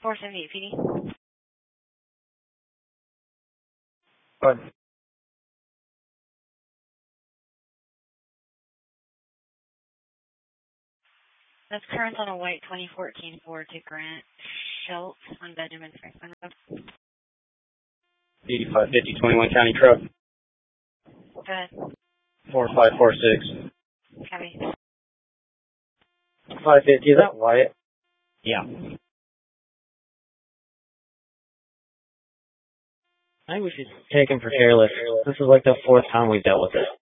478 PD. Good. That's current on a white 2014 Ford to Grant Schultz on Benjamin Franklin Road. 8550 21 County Truck. Go ahead. 4546. Copy. 550, is that Wyatt? Yeah. I think we should take him for careless. This is like the fourth time we've dealt with it.